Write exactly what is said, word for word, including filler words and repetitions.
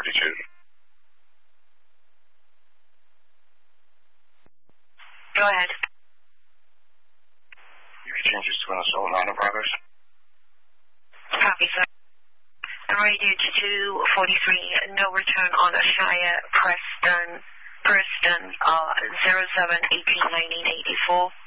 forty-two. Go ahead. You can change this to Minnesota Lana Brothers. Copy, sir. Radio to two forty-three, no return on Ashaya, Preston, Preston, uh, zero seven eighteen nineteen eighty-four.